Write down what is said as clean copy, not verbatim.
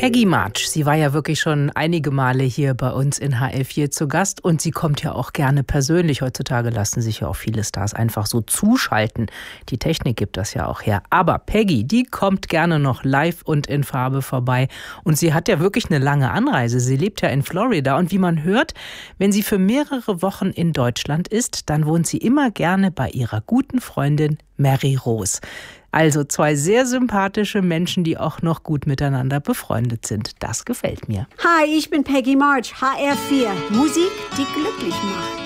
Peggy March, sie war ja wirklich schon einige Male hier bei uns in HR4 zu Gast und sie kommt ja auch gerne persönlich. Heutzutage lassen sich ja auch viele Stars einfach so zuschalten. Die Technik gibt das ja auch her. Aber Peggy, die kommt gerne noch live und in Farbe vorbei. Und sie hat ja wirklich eine lange Anreise. Sie lebt ja in Florida und wie man hört, wenn sie für mehrere Wochen in Deutschland ist, dann wohnt sie immer gerne bei ihrer guten Freundin Mary Rose. Also 2 sehr sympathische Menschen, die auch noch gut miteinander befreundet sind. Das gefällt mir. Hi, ich bin Peggy March, HR4. Musik, die glücklich macht.